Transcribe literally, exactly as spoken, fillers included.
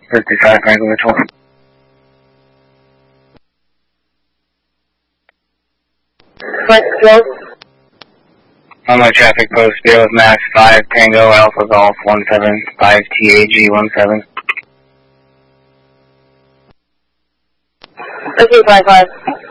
fifty-five Franklin Mitchell. On my traffic post, deal with Max five Tango Alpha Golf one seven five T A G one seven. Okay, five five.